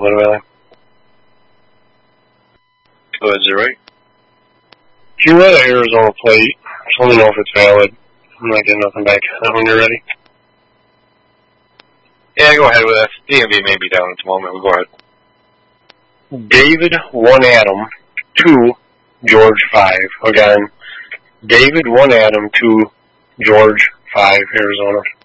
what about it? Go ahead, 08. Can you run an Arizona plate? Just let me know if it's valid. I'm not getting nothing back when you're ready. Yeah, go ahead with that. DMV may be down at the moment. We'll go ahead. David 1 Adam 2 George 5. Again, David 1 Adam 2 George 5 Arizona.